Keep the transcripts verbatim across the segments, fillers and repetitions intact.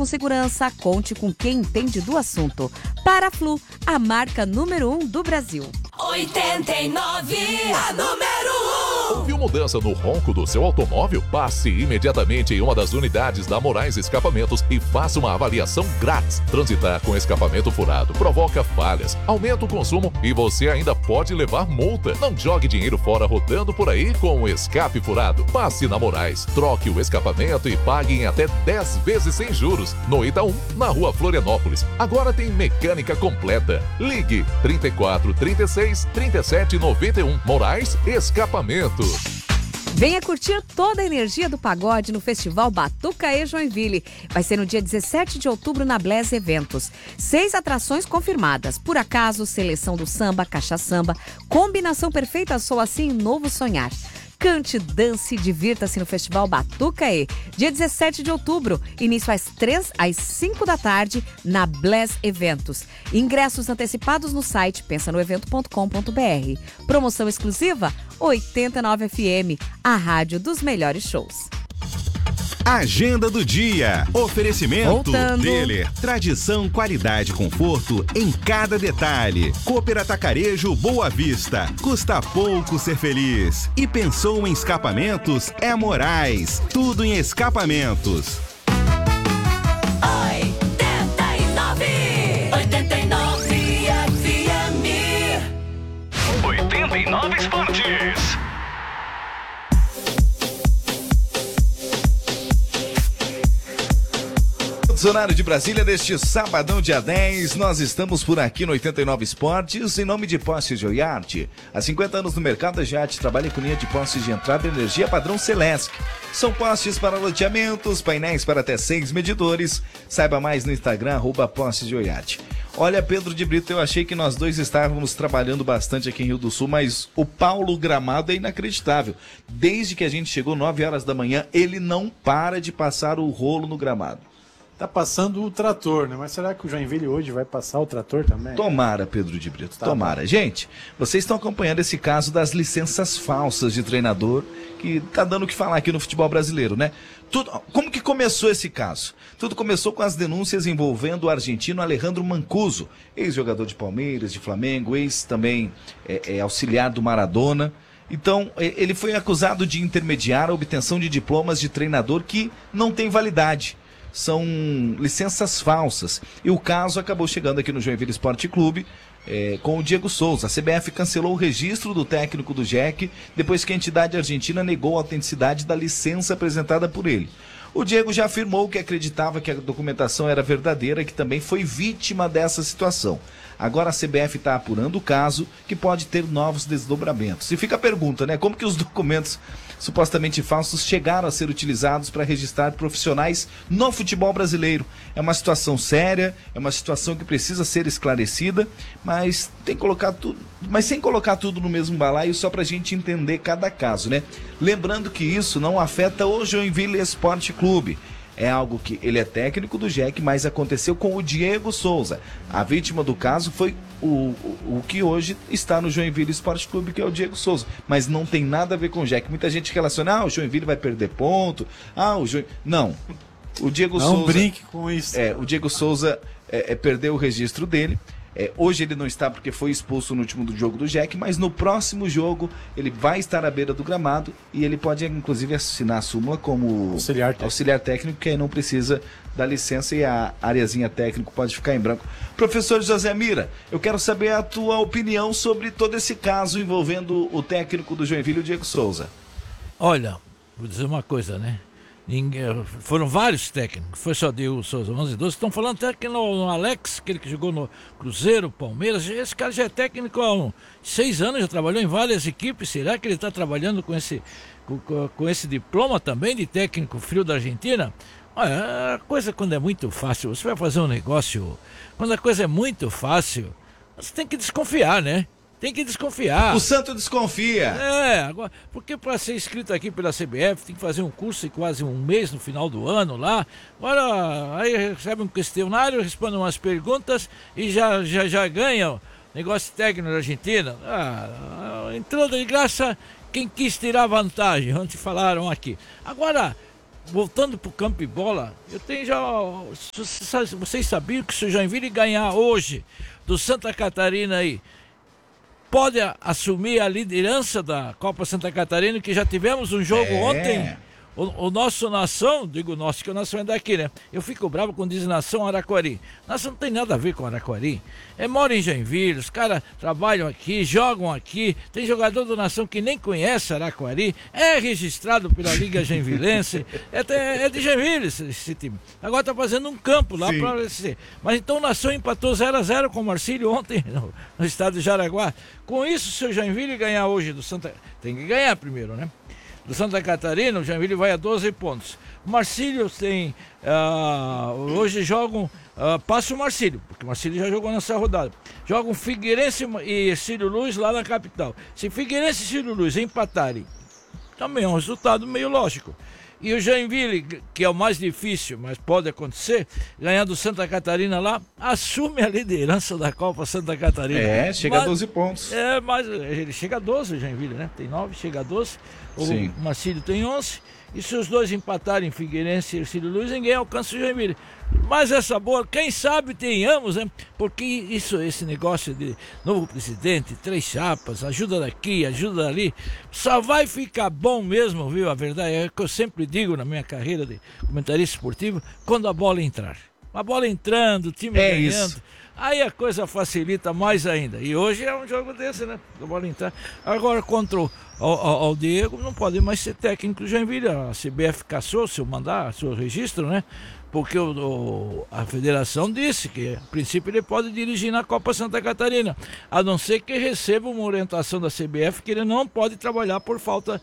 com segurança, conte com quem entende do assunto. Paraflu, a marca número um do Brasil. oitenta e nove, a número um. Ouviu mudança no ronco do seu automóvel? Passe imediatamente em uma das unidades da Moraes Escapamentos e faça uma avaliação grátis. Transitar com escapamento furado provoca falhas, aumenta o consumo e você ainda pode levar multa. Não jogue dinheiro fora rodando por aí com o escape furado. Passe na Moraes, troque o escapamento e pague em até dez vezes sem juros. No Itaú, na Rua Florianópolis. Agora tem mecânica completa. Ligue trinta e quatro, trinta e seis, trinta e sete, noventa e um. Moraes Escapamento. Venha curtir toda a energia do pagode no Festival Batucaê Joinville. Vai ser no dia dezessete de outubro na Bless Eventos. Seis atrações confirmadas. Por acaso, seleção do samba, caixa samba, combinação perfeita Sou Assim, Novo Sonhar. Cante, dance, divirta-se no Festival Batucaê. Dia dezessete de outubro, início às três às cinco da tarde na Bless Eventos. Ingressos antecipados no site pensa no evento ponto com ponto b r. Promoção exclusiva oitenta e nove F M, a rádio dos melhores shows. Agenda do dia. Oferecimento Voltando. Deler. Tradição, qualidade, conforto em cada detalhe. Cooper Atacarejo Boa Vista. Custa pouco ser feliz. E pensou em escapamentos? É Moraes. Tudo em escapamentos. oitenta e nove, oitenta e nove F M. oitenta e nove Esportes. Horário de Brasília deste sabadão, dia dez, nós estamos por aqui no oitenta e nove Esportes, em nome de Postes Joiarte. Há cinquenta anos no mercado, a Joiarte trabalha com linha de postes de entrada e energia padrão Celesc. São postes para loteamentos, painéis para até seis medidores. Saiba mais no Instagram, arroba Postes Joiarte. Olha, Pedro de Brito, eu achei que nós dois estávamos trabalhando bastante aqui em Rio do Sul, mas o Paulo Gramado é inacreditável. Desde que a gente chegou nove horas da manhã, ele não para de passar o rolo no gramado. Tá passando o trator, né? Mas será que o Joinville hoje vai passar o trator também? Tomara, Pedro de Brito, tá tomara. Bom. Gente, vocês estão acompanhando esse caso das licenças falsas de treinador, que tá dando o que falar aqui no futebol brasileiro, né? Tudo, como que começou esse caso? Tudo começou com as denúncias envolvendo o argentino Alejandro Mancuso, ex-jogador de Palmeiras, de Flamengo, ex também é, é, auxiliar do Maradona. Então, ele foi acusado de intermediar a obtenção de diplomas de treinador que não tem validade. São licenças falsas. E o caso acabou chegando aqui no Joinville Esporte Clube é, com o Diego Souza. A C B F cancelou o registro do técnico do J E C depois que a entidade argentina negou a autenticidade da licença apresentada por ele. O Diego já afirmou que acreditava que a documentação era verdadeira e que também foi vítima dessa situação. Agora a C B F está apurando o caso, que pode ter novos desdobramentos. E fica a pergunta, né? Como que os documentos supostamente falsos chegaram a ser utilizados para registrar profissionais no futebol brasileiro? É uma situação séria, é uma situação que precisa ser esclarecida, mas tem que colocar tudo, mas sem colocar tudo no mesmo balaio, só para a gente entender cada caso, né? Lembrando que isso não afeta o Joinville Esporte Clube. É algo que ele é técnico do J E C, mas aconteceu com o Diego Souza. A vítima do caso foi o, o, o que hoje está no Joinville Esporte Clube, que é o Diego Souza. Mas não tem nada a ver com o J E C. Muita gente relaciona, ah, o Joinville vai perder ponto. Ah, o Joinville... Não. O Diego não Souza... Não brinque com isso. É, o Diego Souza é, é, perdeu o registro dele. É, hoje ele não está porque foi expulso no último jogo do J E C, mas no próximo jogo ele vai estar à beira do gramado e ele pode inclusive assinar a súmula como auxiliar técnico, auxiliar técnico que aí não precisa da licença e a areazinha técnico pode ficar em branco. Professor José Mira, eu quero saber a tua opinião sobre todo esse caso envolvendo o técnico do Joinville, o Diego Souza. Olha, vou dizer uma coisa, né? Foram vários técnicos, foi só Diego Souza, onze e doze. Estão falando até que no, no Alex, aquele que jogou no Cruzeiro, Palmeiras. Esse cara já é técnico há um, seis anos, já trabalhou em várias equipes. Será que ele está trabalhando com esse, com, com esse diploma também de técnico frio da Argentina? Olha, a coisa quando é muito fácil, você vai fazer um negócio, quando a coisa é muito fácil, você tem que desconfiar, né? Tem que desconfiar. O santo desconfia. É, agora, porque para ser inscrito aqui pela C B F tem que fazer um curso de quase um mês no final do ano lá. Agora, aí recebe um questionário, responde umas perguntas e já, já, já ganha negócio técnico da Argentina. Ah, entrou de graça quem quis tirar vantagem, onde falaram aqui. Agora, voltando pro campo e bola, eu tenho já... Vocês sabiam que se o Joinville ganhar hoje do Santa Catarina aí, pode assumir a liderança da Copa Santa Catarina, que já tivemos um jogo É. ontem. O, o nosso Nação, digo nosso, que o Nação é daqui, né? Eu fico bravo quando diz Nação Araquari. Nação não tem nada a ver com Araquari. É, mora em Joinville, os caras trabalham aqui, jogam aqui. Tem jogador do Nação que nem conhece Araquari, é registrado pela Liga Joinvilense, é, é de Joinville esse, esse time. Agora tá fazendo um campo lá para ser. Mas então o Nação empatou zero a zero com o Marcílio ontem no, no estado de Jaraguá. Com isso, se o Joinville ganhar hoje do Santa... Tem que ganhar primeiro, né? Do Santa Catarina, o Joinville vai a doze pontos. O Marcílio tem. Uh, hoje jogam. Uh, passa o Marcílio, porque o Marcílio já jogou nessa rodada. Jogam Figueirense e Círio Luz lá na capital. Se Figueirense e Círio Luz empatarem, também é um resultado meio lógico. E o Joinville, que é o mais difícil, mas pode acontecer, ganhando Santa Catarina lá, assume a liderança da Copa Santa Catarina. É, chega mas, a doze pontos. É, mas ele chega a doze, o Joinville, né? Tem nove, chega a doze. O Sim. Marcílio tem onze. E se os dois empatarem, Figueirense e Ercílio Luz, ninguém alcança o Joinville. Mas essa boa, quem sabe tenhamos, né? Porque isso, esse negócio de novo presidente, três chapas, ajuda daqui, ajuda dali, só vai ficar bom mesmo, viu? A verdade é que eu sempre digo na minha carreira de comentarista esportivo, quando a bola entrar. A bola entrando, o time É ganhando. isso. Aí a coisa facilita mais ainda. E hoje é um jogo desse, né? A bola entrar. Agora contra o ao, ao, ao Diego, não pode mais ser técnico do Joinville. A C B F cassou seu mandar, seu registro, né? Porque o, o, a federação disse que, a princípio, ele pode dirigir na Copa Santa Catarina, a não ser que receba uma orientação da C B F que ele não pode trabalhar por falta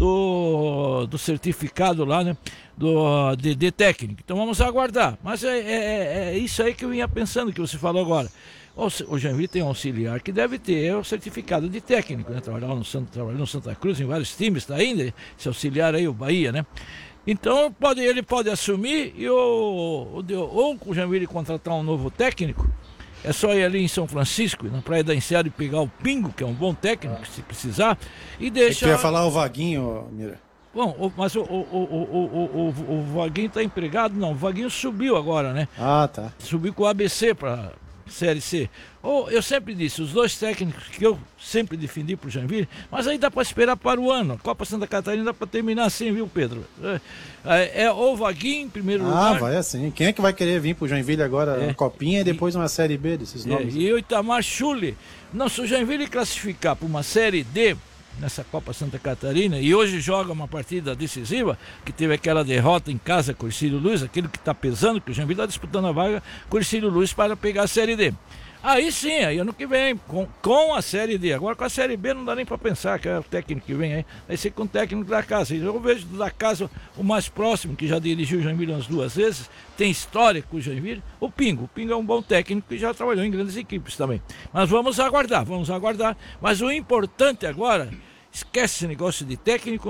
do, do certificado lá, né? Do, de, de técnico. Então vamos aguardar. Mas é, é, é isso aí que eu vinha pensando, que você falou agora. O Joinville tem um auxiliar que deve ter o certificado de técnico, né? Trabalhar no Santa, trabalhou no Santa Cruz, em vários times, está ainda, esse auxiliar aí, o Bahia, né? Então pode, ele pode assumir e o, o, ou o Joinville contratar um novo técnico. É só ir ali em São Francisco, na Praia da Enseada, e pegar o Pingo, que é um bom técnico, se precisar, e deixar... Eu ia falar o Vaguinho, Mira. Bom, o, mas o, o, o, o, o, o Vaguinho está empregado? Não, o Vaguinho subiu agora, né? Ah, tá. Subiu com o A B C para Série C. Ou, eu sempre disse, os dois técnicos que eu sempre defendi pro Joinville, mas aí dá para esperar para o ano. A Copa Santa Catarina dá para terminar assim, viu, Pedro? É, é, é o Vaguinho em primeiro ah, lugar. Ah, vai assim. Quem é que vai querer vir pro Joinville agora? É. Uma copinha e depois uma Série B desses É, nomes? e o Itamar Schulli. Não, se o Joinville classificar para uma Série D nessa Copa Santa Catarina, e hoje joga uma partida decisiva, que teve aquela derrota em casa com o Ercílio Luz, aquilo que está pesando, que o Joinville está disputando a vaga com o Ercílio Luz para pegar a Série D. Aí sim, aí ano que vem, com, com a Série D. Agora com a Série B não dá nem para pensar, que é o técnico que vem aí, vai ser com o técnico da casa. Eu vejo da casa o mais próximo, que já dirigiu o Joinville umas duas vezes, tem história com o Joinville, o Pingo. O Pingo é um bom técnico que já trabalhou em grandes equipes também. Mas vamos aguardar, vamos aguardar. Mas o importante agora, esquece esse negócio de técnico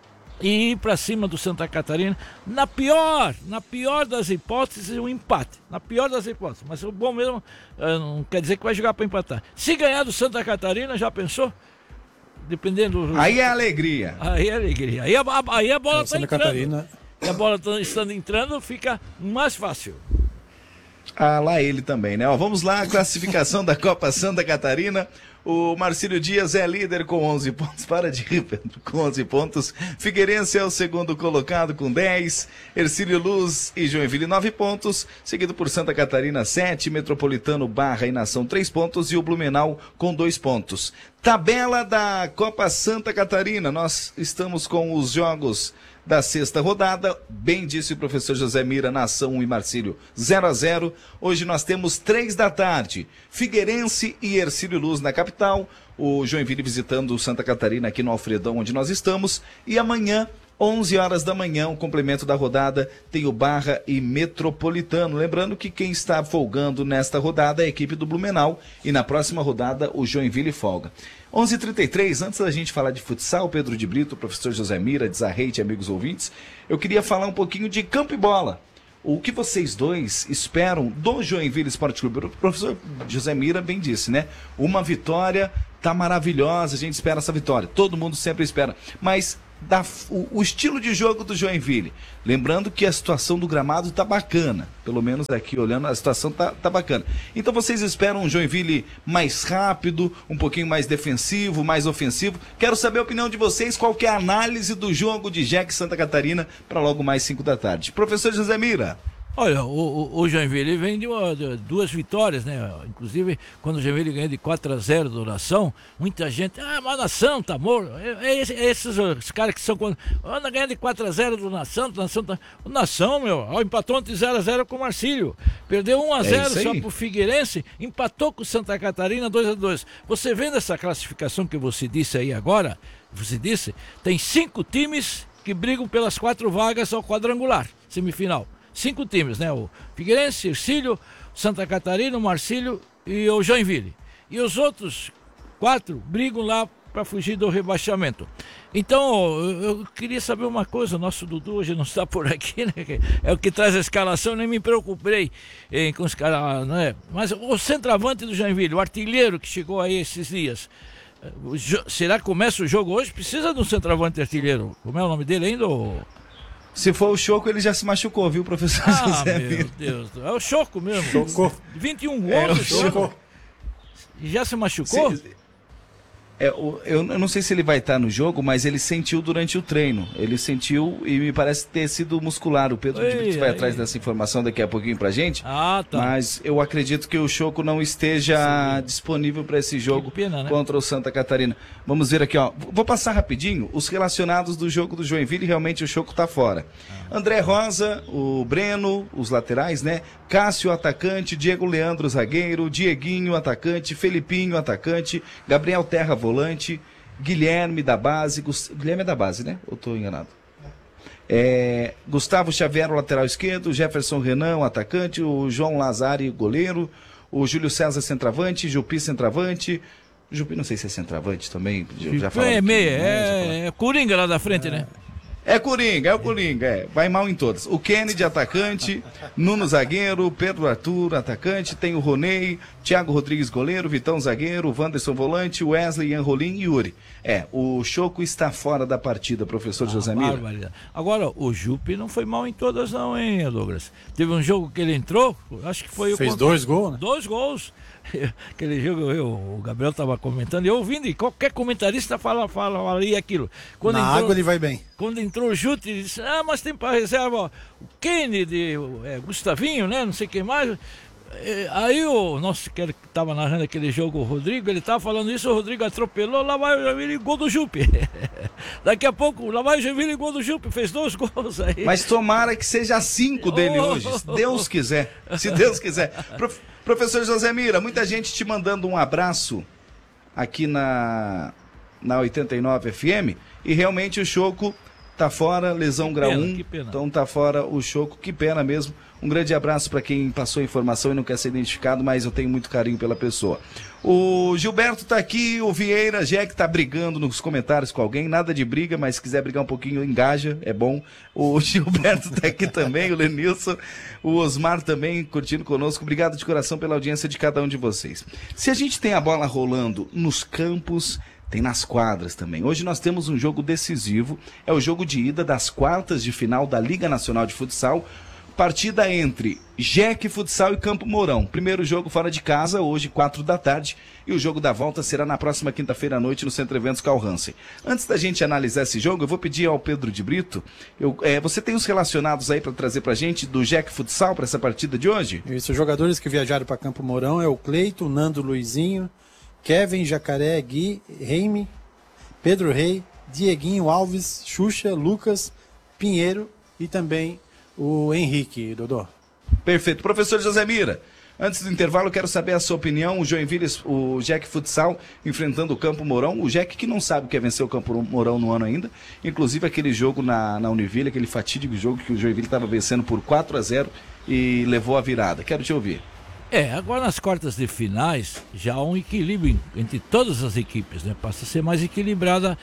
e ir para cima do Santa Catarina, na pior, na pior das hipóteses, um empate, na pior das hipóteses, mas o bom mesmo, não quer dizer que vai jogar para empatar. Se ganhar do Santa Catarina, já pensou? Dependendo do... Aí é alegria. Aí é alegria, aí a, aí a bola está Santa entrando, Catarina... e a bola tá, estando entrando, fica mais fácil. Ah, lá ele também, né? Ó, vamos lá, a classificação da Copa Santa Catarina. O Marcílio Dias é líder com onze pontos. Para de rir, Pedro, com onze pontos. Figueirense é o segundo colocado com dez. Ercílio Luz e Joinville, nove pontos. Seguido por Santa Catarina, sete. Metropolitano, Barra e Nação, três pontos. E o Blumenau com dois pontos. Tabela da Copa Santa Catarina. Nós estamos com os jogos da sexta rodada, bem disse o professor José Mira, Nação e Marcílio, zero a zero. Hoje nós temos três da tarde, Figueirense e Ercílio Luz na capital, o Joinville visitando o Santa Catarina aqui no Alfredão, onde nós estamos, e amanhã, onze horas da manhã, o complemento da rodada, tem o Barra e Metropolitano. Lembrando que quem está folgando nesta rodada é a equipe do Blumenau, e na próxima rodada o Joinville folga. onze e trinta e três, antes da gente falar de futsal, Pedro de Brito, professor José Mira, Desarreite, amigos ouvintes, eu queria falar um pouquinho de campo e bola. O que vocês dois esperam do Joinville Esporte Clube? O professor José Mira bem disse, né? Uma vitória tá maravilhosa, a gente espera essa vitória. Todo mundo sempre espera. Mas da, o, o estilo de jogo do Joinville. Lembrando que a situação do gramado tá bacana. Pelo menos aqui olhando, a situação tá, tá bacana. Então vocês esperam um Joinville mais rápido, um pouquinho mais defensivo, mais ofensivo. Quero saber a opinião de vocês, qual que é a análise do jogo de Jack Santa Catarina para logo mais cinco da tarde. Professor José Mira. Olha, o, o, o Joinville vem de, uma, de duas vitórias, né? Inclusive, quando o Joinville ganha de quatro a zero do Nação, muita gente, ah, mas a Nação tá morto. É, é, é esses os caras que são quando. Anda ganhando de quatro a zero do Nação, o Nação tá. O Nação, meu, ó, empatou ontem zero a zero com o Marcílio. Perdeu um a zero é só pro Figueirense, empatou com o Santa Catarina dois a dois. Você vendo essa classificação que você disse aí agora, você disse, tem cinco times que brigam pelas quatro vagas ao quadrangular, semifinal. Cinco times, né? O Figueirense, Ercílio, Santa Catarina, o Marcílio e o Joinville. E os outros quatro brigam lá para fugir do rebaixamento. Então, eu, eu queria saber uma coisa, o nosso Dudu hoje não está por aqui, né? É o que traz a escalação, nem me preocupei em, com os caras, né? Mas o centroavante do Joinville, o artilheiro que chegou aí esses dias, será que começa o jogo hoje? Precisa de um centroavante artilheiro. Como é o nome dele ainda? Ou... Se for o Choco, ele já se machucou, viu, professor ah, José meu Mira? Deus, é o Choco mesmo. Choco. vinte e um gols, É, o Choco. Já se machucou? Se, é, o, eu, eu não sei se ele vai estar no jogo, mas ele sentiu durante o treino. Ele sentiu e me parece ter sido muscular. O Pedro Ei, de Brito vai aí. atrás dessa informação daqui a pouquinho pra gente. Ah, tá. Mas eu acredito que o Choco não esteja Sim. disponível para esse jogo pena, né? contra o Santa Catarina. Vamos ver aqui, ó. Vou passar rapidinho os relacionados do jogo do Joinville. Realmente o Choco tá fora. Ah. André Rosa, o Breno, os laterais, né? Cássio, atacante. Diego Leandro, zagueiro. Dieguinho, atacante. Felipinho, atacante. Gabriel Terra, volante. Guilherme da base. Gust... Guilherme é da base, né? Ou tô enganado? É, Gustavo Xavier, lateral esquerdo, Jefferson Renan, atacante, o João Lazari, goleiro, o Júlio César, centroavante, Jupi, centroavante, Jupi não sei se é centroavante também, já falamos. É meia, é, é Coringa lá da frente, é. né? É Coringa, é o Coringa, é. Vai mal em todas. O Kennedy, atacante, Nuno, zagueiro, Pedro Arthur, atacante, tem o Ronei, Thiago Rodrigues, goleiro, Vitão, zagueiro, Wanderson, volante, Wesley, Ian Rolim e Yuri. É, o Choco está fora da partida, professor ah, José Mira. Agora, o Jupe não foi mal em todas não, hein, Douglas? Teve um jogo que ele entrou, acho que foi... Fez o... dois gols, né? Dois gols. Aquele jogo, eu, o Gabriel estava comentando, e eu ouvindo, e qualquer comentarista fala, fala ali aquilo. Quando Na entrou, água ele vai bem. Quando entrou o chute, ele disse, ah, mas tem para reserva ó, o Kennedy, o é, Gustavinho, né, não sei quem mais. É, aí o nosso que estava narrando aquele jogo, o Rodrigo, ele estava falando isso, o Rodrigo atropelou, lá vai o Joinville, gol do Jupe. Daqui a pouco, lá vai o Joinville, gol do Jupe, fez dois gols aí. Mas tomara que seja cinco dele oh, hoje, se Deus quiser, se Deus quiser. Prof... Professor José Mira, muita gente te mandando um abraço aqui na, na oitenta e nove F M e realmente o Choco tá fora, lesão grau um, então tá fora o Choco, que pena mesmo. Um grande abraço para quem passou a informação e não quer ser identificado, mas eu tenho muito carinho pela pessoa. O Gilberto tá aqui, o Vieira, Jack tá brigando nos comentários com alguém, nada de briga, mas se quiser brigar um pouquinho, engaja, é bom. O Gilberto tá aqui também, o Lenilson, o Osmar também curtindo conosco. Obrigado de coração pela audiência de cada um de vocês. Se a gente tem a bola rolando nos campos, tem nas quadras também. Hoje nós temos um jogo decisivo, é o jogo de ida das quartas de final da Liga Nacional de Futsal, partida entre Jack Futsal e Campo Mourão. Primeiro jogo fora de casa, hoje, quatro da tarde, e o jogo da volta será na próxima quinta-feira à noite no Centro Eventos Carl Hansen. Antes da gente analisar esse jogo, eu vou pedir ao Pedro de Brito, eu, é, você tem os relacionados aí para trazer pra gente do Jack Futsal para essa partida de hoje? Isso, os jogadores que viajaram para Campo Mourão é o Cleito, Nando Luizinho, Kevin, Jacaré, Gui, Reime, Pedro Rei, Dieguinho, Alves, Xuxa, Lucas, Pinheiro e também o Henrique, Dodô. Perfeito. Professor José Mira, antes do intervalo, eu quero saber a sua opinião. O Joinville, o Jack Futsal enfrentando o Campo Mourão. O Jack que não sabe o que é vencer o Campo Mourão no ano ainda. Inclusive aquele jogo na, na Univille, aquele fatídico jogo que o Joinville estava vencendo por quatro a zero e levou a virada. Quero te ouvir. É, agora nas quartas de finais já há um equilíbrio entre todas as equipes, né? Passa a ser mais equilibrada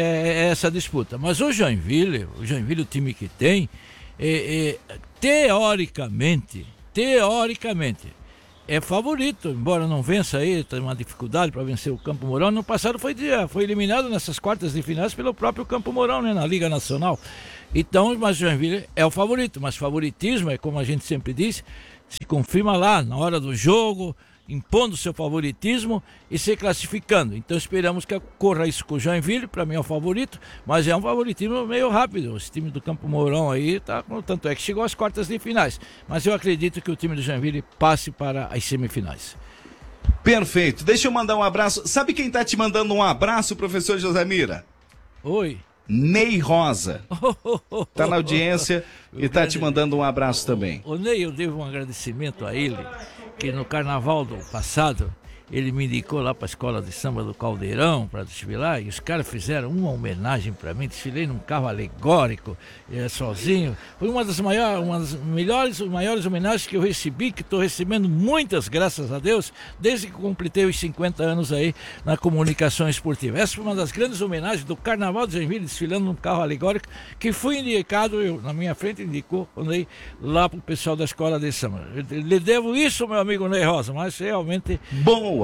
é, essa disputa. Mas o Joinville, o Joinville, o time que tem, É, é, teoricamente, teoricamente, é favorito, embora não vença aí, tem uma dificuldade para vencer o Campo Mourão. No passado foi, foi eliminado nessas quartas de finais pelo próprio Campo Mourão, né, na Liga Nacional. Então, mas o Joinville é o favorito, mas favoritismo é, como a gente sempre diz, se confirma lá na hora do jogo, impondo seu favoritismo e se classificando. Então esperamos que ocorra isso com o Joinville, para mim é o favorito, mas é um favoritismo meio rápido. Esse time do Campo Mourão aí, tá, tanto é que chegou às quartas de finais, mas eu acredito que o time do Joinville passe para as semifinais. Perfeito, deixa eu mandar um abraço. Sabe quem tá te mandando um abraço, professor Josemira? Oi. Ney Rosa. Tá na audiência e tá te mandando um abraço também. O Ney, eu devo um agradecimento a ele, que no carnaval do passado, ele me indicou lá para a escola de samba do Caldeirão para desfilar, e os caras fizeram uma homenagem para mim. Desfilei num carro alegórico, eh, sozinho. Foi uma das maiores, uma das melhores, maiores homenagens que eu recebi, que estou recebendo muitas, graças a Deus, desde que completei os cinquenta anos aí na comunicação esportiva. Essa foi uma das grandes homenagens do Carnaval de Joinville, desfilando num carro alegórico, que fui indicado, eu, na minha frente indicou o Ney, lá para o pessoal da escola de samba. Eu, lhe devo isso, meu amigo Ney Rosa, mas realmente... Bom.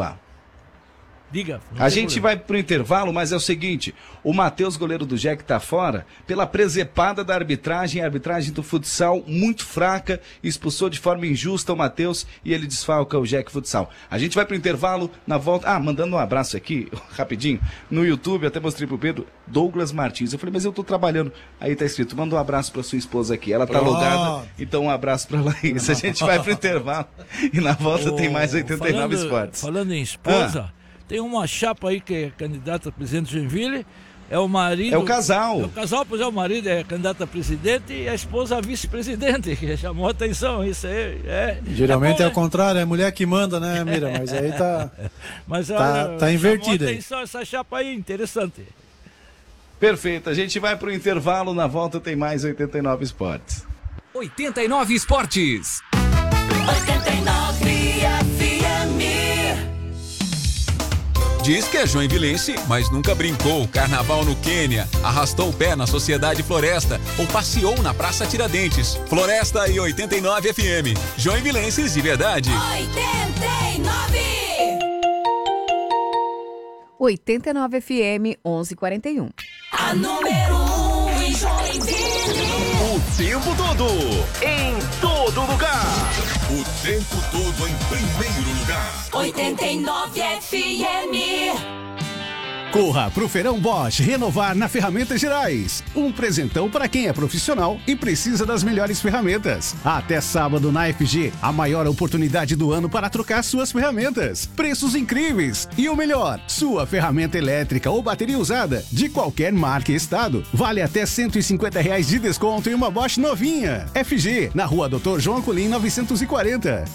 Diga. A gente vai pro intervalo, mas é o seguinte, o Matheus, goleiro do Jack, tá fora pela presepada da arbitragem, a arbitragem do futsal muito fraca, expulsou de forma injusta o Matheus e ele desfalca o Jack Futsal. A gente vai pro intervalo, na volta, ah, mandando um abraço aqui, rapidinho, no YouTube, até mostrei pro Pedro, Douglas Martins. Eu falei, mas eu tô trabalhando. Aí tá escrito, manda um abraço pra sua esposa aqui, ela tá Pronto. logada, então um abraço pra Laís. A gente vai pro intervalo e na volta oh, tem mais oitenta e nove falando, esportes. Falando em esposa... Ah. Tem uma chapa aí que é candidata a presidente de Joinville, é o marido... É o casal. É o casal, pois é, o marido é candidato a presidente e a esposa a vice-presidente, que chamou a atenção, isso aí é... Geralmente é, é o contrário, é a mulher que manda, né, Mira? Mas aí tá... Mas, tá, olha, tá invertido aí. Chamou atenção essa chapa aí, interessante. Perfeito, a gente vai pro intervalo, na volta tem mais oitenta e nove esportes. oitenta e nove esportes. oitenta e nove F M. Diz que é joinvilense, mas nunca brincou carnaval no Quênia, arrastou o pé na Sociedade Floresta ou passeou na Praça Tiradentes. Floresta e oitenta e nove F M. Joinvilenses de verdade. oitenta e nove. oitenta e nove F M, onze e quarenta e um. A número um em Joinville. O tempo todo, em todo lugar. O tempo todo em primeiro lugar. oitenta e nove F M. Corra pro Feirão Bosch renovar na Ferramentas Gerais. Um presentão para quem é profissional e precisa das melhores ferramentas. Até sábado na F G, a maior oportunidade do ano para trocar suas ferramentas. Preços incríveis e o melhor, sua ferramenta elétrica ou bateria usada de qualquer marca e estado vale até cento e cinquenta reais de desconto em uma Bosch novinha. F G, na Rua doutor João Colim novecentos e quarenta.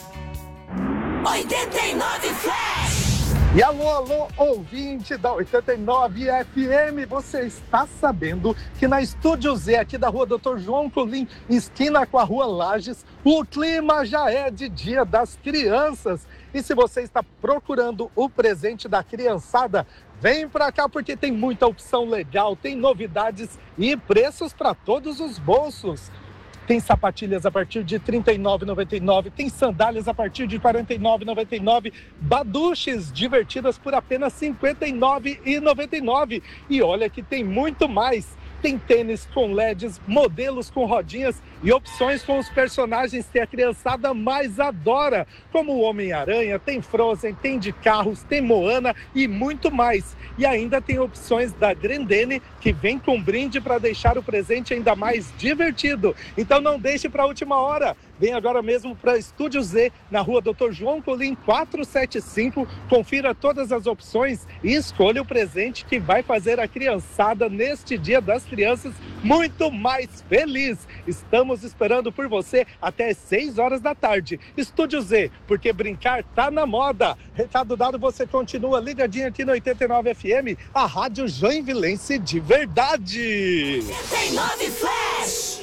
oitenta e nove Flash. E alô, alô, ouvinte da oitenta e nove F M, você está sabendo que na Estúdio Z, aqui da Rua doutor João Colim, esquina com a Rua Lages, o clima já é de Dia das Crianças. E se você está procurando o presente da criançada, vem pra cá porque tem muita opção legal, tem novidades e preços para todos os bolsos. Tem sapatilhas a partir de trinta e nove reais e noventa e nove centavos, tem sandálias a partir de quarenta e nove reais e noventa e nove centavos, baduches divertidas por apenas cinquenta e nove reais e noventa e nove centavos. E olha que tem muito mais. Tem tênis com L E Ds, modelos com rodinhas e opções com os personagens que a criançada mais adora, como o Homem-Aranha, tem Frozen, tem de carros, tem Moana e muito mais. E ainda tem opções da Grendene, que vem com brinde para deixar o presente ainda mais divertido. Então não deixe para a última hora. Vem agora mesmo para Estúdio Z, na Rua doutor João Colim quatrocentos e setenta e cinco. Confira todas as opções e escolha o presente que vai fazer a criançada neste Dia das Crianças muito mais feliz. Estamos esperando por você até seis horas da tarde. Estúdio Z, porque brincar tá na moda. Recado dado, você continua ligadinho aqui no oitenta e nove F M, a Rádio Joinvilense de verdade. oitenta e nove Flash.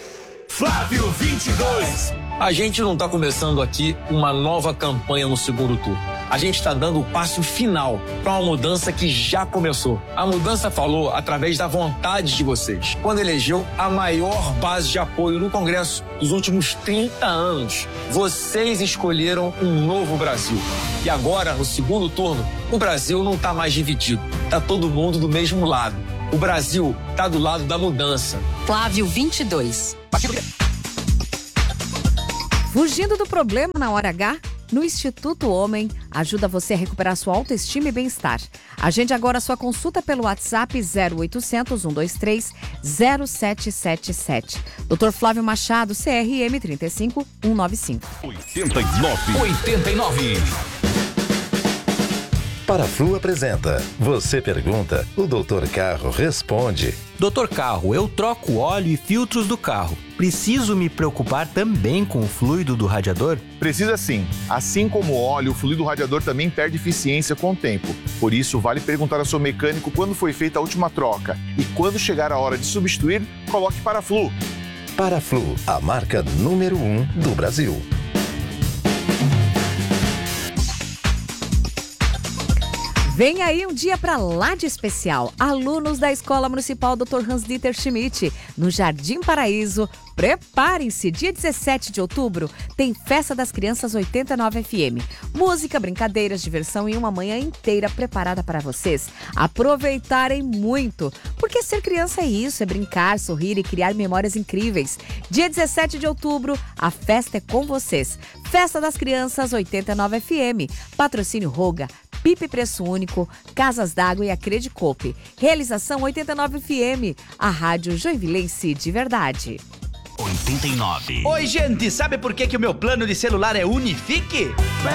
Flávio vinte e dois. A gente não está começando aqui uma nova campanha no segundo turno. a gente está dando o passo final para uma mudança que já começou. A mudança falou através da vontade de vocês, quando elegeu a maior base de apoio no Congresso dos últimos trinta anos. Vocês escolheram um novo Brasil. E agora, no segundo turno, o Brasil não está mais dividido. Está todo mundo do mesmo lado. O Brasil está do lado da mudança. Flávio vinte e dois. Fugindo do problema na hora H? No Instituto Homem, ajuda você a recuperar sua autoestima e bem-estar. Agende agora sua consulta pelo WhatsApp zero oitocentos, um dois três, zero sete sete sete. doutor Flávio Machado, C R M trinta e cinco, cento e noventa e cinco. oitenta e nove. oitenta e nove. Paraflu apresenta. Você pergunta, o doutor Carro responde. doutor Carro, eu troco óleo e filtros do carro. Preciso me preocupar também com o fluido do radiador? Precisa sim. Assim como o óleo, o fluido do radiador também perde eficiência com o tempo. Por isso, vale perguntar ao seu mecânico quando foi feita a última troca. E quando chegar a hora de substituir, coloque Paraflu. Paraflu, a marca número um do Brasil. Vem aí um dia para lá de especial. Alunos da Escola Municipal doutor Hans-Dieter Schmidt, no Jardim Paraíso. Preparem-se, dia dezessete de outubro tem Festa das Crianças oitenta e nove F M. Música, brincadeiras, diversão e uma manhã inteira preparada para vocês aproveitarem muito. Porque ser criança é isso, é brincar, sorrir e criar memórias incríveis. Dia dezessete de outubro, a festa é com vocês. Festa das Crianças oitenta e nove F M. Patrocínio Roga, Pipe Preço Único, Casas d'Água e a Credicope. Realização oitenta e nove F M, a rádio joinvilense de verdade. oitenta e nove. Oi, gente, sabe por que, que o meu plano de celular é Unifique?